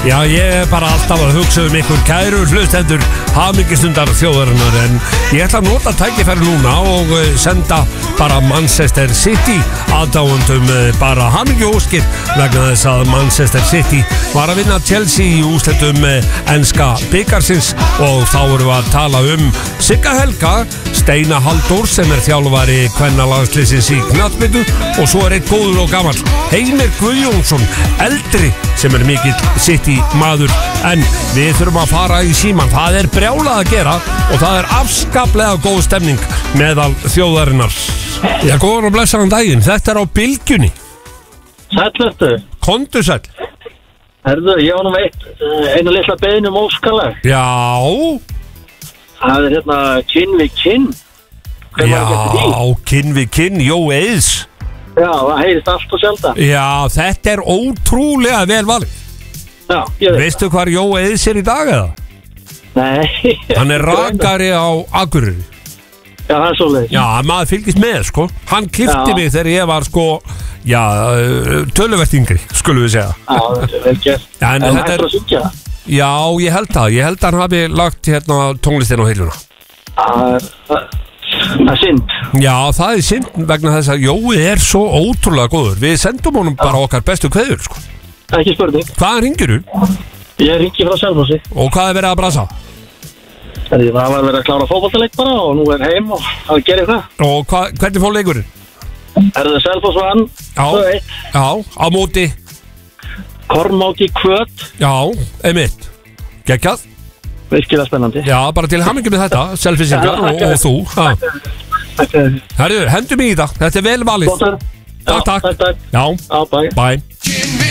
Já, ég bara alltaf að hugsa ykkur kæru hlustendur hamingjastundar þjóðarinnar, en ég ætla að nota tækifæri núna og senda bara Manchester City aðdáendum bara hamingjuóskir vegna þess að Manchester City var að vinna Chelsea í úrslitum enska bikarsins, og þá erum við að tala Sigga Helga, Steina Halldór sem þjálfari kvennalagsliðsins í knattspyrnu, og svo einn góður og gamall Heimir Guðjónsson eldri sem mikill City maður. En við þurfum að fara í síman, það brjálað að gera og það afskaplega góð stemning meðal þjóðarinnar. Já, góðan og blessaðan daginn, þetta á Bylgjunni. Sæll ertu? Komdu sæll. Herðu, ég var nú með einu litla beiðni óskalag. Já. Það hérna kinn við kinn. Já, kinn við kinn, Jó Eiðs. Já, það heyrist allt og sjaldan. Já, þetta ótrúlega vel valið. Já, ég veit. Veistu hvar Jó Eiðs í dag eða? Nei. Hann rakari á Akureyri. Já, það svoleiðis. Já, maður fylgist með, sko. Hann klippti mig þegar ég var, sko, já, töluvert yngri, skulum við segja. Já, þetta vel gert. En þetta að syngja það? Já, ég held að hann hafi lagt hérna tónlistin á hilluna. Það synd. Já, það synd vegna þess að Jói svo ótrúlega góður. Við sendum honum bara okkar bestu kveður, sko. Ekki spurning. Hvaðan hringirðu? Ég hringi frá Selfossi. Og hvað verið að brasa? Það var verið að klára fótboltaleik bara og nú heim og að gera eitthvað. Og hvernig fór leikurinn? Það Selfoss vann 2-1. Já, á móti Kormáki Kvöt. Já, einmitt. Geggjað. Virkilega spennandi. Já, bara til hamingju með þetta, selfisingar og þú. Herru, hendum í þetta. Þetta vel valið. Takk. Já, bye. bye.